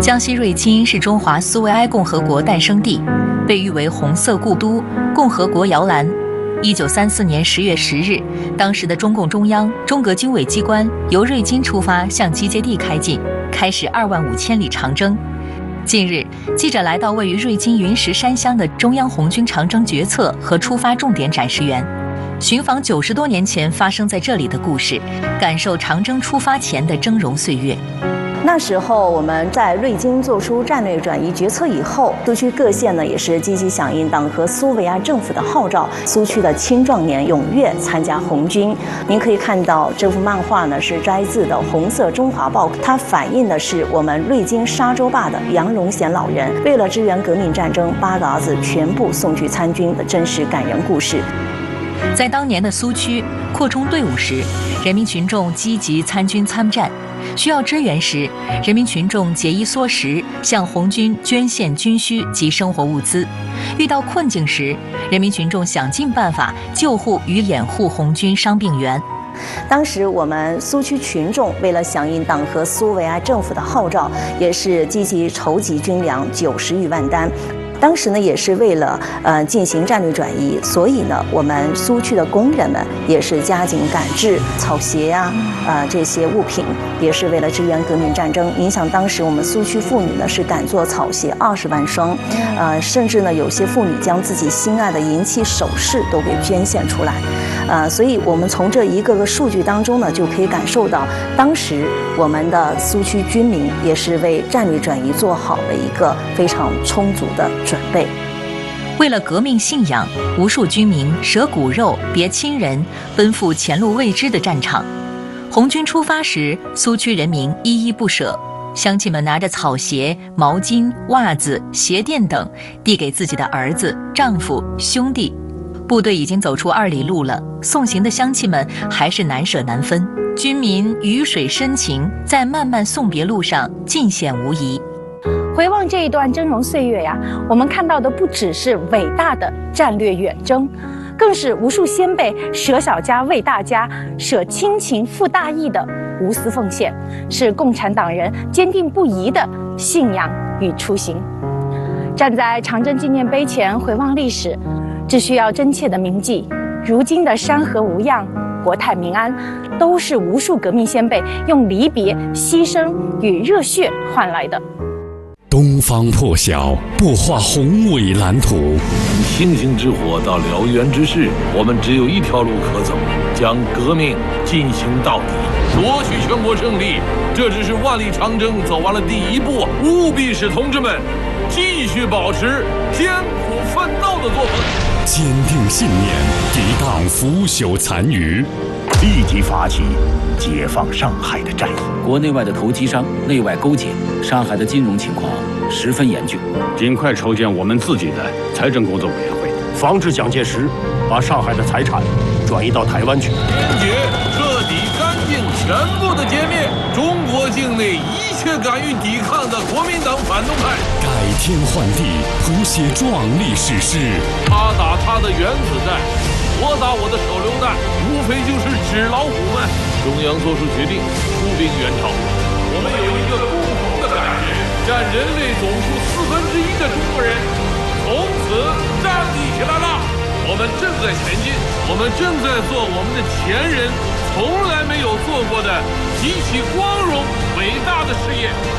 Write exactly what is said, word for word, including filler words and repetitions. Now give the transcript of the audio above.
江西瑞金是中华苏维埃共和国诞生地，被誉为红色故都、共和国摇篮。一九三四年十月十日，当时的中共中央、中革军委机关由瑞金出发向集结地开进，开始二万五千里长征。近日，记者来到位于瑞金云石山乡的中央红军长征决策和出发重点展示园，寻访九十多年前发生在这里的故事，感受长征出发前的峥嵘岁月。 那时候我们在瑞金做出战略转移决策以后，苏区各县呢也是积极响应党和苏维埃政府的号召，苏区的青壮年踊跃参加红军。您可以看到这幅漫画呢是摘自的《红色中华报》，它反映的是我们瑞金沙洲坝的杨荣贤老人为了支援革命战争，八个儿子全部送去参军的真实感人故事。 在当年的苏区扩充队伍时，人民群众积极参军参战。需要支援时，人民群众节衣缩食，向红军捐献军需及生活物资；遇到困境时，人民群众想尽办法救护与掩护红军伤病员。 当时我们苏区群众为了响应党和苏维埃政府的号召，也是积极筹集军粮九十余万担。当时呢，也是为了呃进行战略转移，所以呢，我们苏区的工人们也是加紧赶制草鞋呀、啊，呃这些物品，也是为了支援革命战争。影响当时我们苏区妇女呢是赶做草鞋二十万双，呃，甚至呢有些妇女将自己心爱的银器首饰都给捐献出来，呃，所以我们从这一个个数据当中呢，就可以感受到当时我们的苏区军民也是为战略转移做好了一个非常充足的准备。 为了革命信仰，无数军民舍骨肉、别亲人，奔赴前路未知的战场。红军出发时，苏区人民依依不舍，乡亲们拿着草鞋、毛巾、袜子、鞋垫等，递给自己的儿子、丈夫、兄弟。部队已经走出二里路了，送行的乡亲们还是难舍难分。军民鱼水深情，在漫漫送别路上尽显无疑。 回望这一段峥嵘岁月呀，我们看到的不只是伟大的战略远征，更是无数先辈舍小家为大家、舍亲情负大义的无私奉献，是共产党人坚定不移的信仰与初心。站在长征纪念碑前回望历史，只需要真切的铭记，如今的山河无恙、国泰民安，都是无数革命先辈用离别、牺牲与热血换来的。 东方破晓，擘画宏伟蓝图。 星星之火到燎原之势，我们只有一条路可走，将革命进行到底，夺取全国胜利。这只是万里长征走完了第一步，务必使同志们继续保持艰苦奋斗的作风， 坚定信念，抵挡腐朽残余， 立即发起解放上海的战役。 国内外的投机商内外勾结，上海的金融情况十分严峻， 尽快筹建我们自己的财政工作委员会， 防止蒋介石把上海的财产转移到台湾去。 坚决、彻底、干净、全部的歼灭中国境内一切敢于抵抗的国民党反动派， 改天换地，谱写壮丽史诗。 他打他的原子弹，我打我的手榴弹，无非就是纸老虎们。中央做出决定，出兵援朝。我们有一个共同的感觉，占人类总数四分之一的中国人从此站立起来了。我们正在前进，我们正在做我们的前人从来没有做过的极其光荣伟大的事业。